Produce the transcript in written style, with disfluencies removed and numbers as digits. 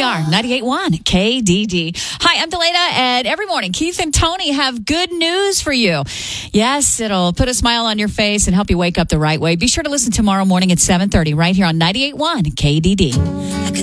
are 98.1 KDD. Hi, I'm Delana, and every morning Keith and Tony have good news for you. Yes, it'll put a smile on your face and help you wake up the right way. Be sure to listen tomorrow morning at 7:30 right here on 98.1 KDD.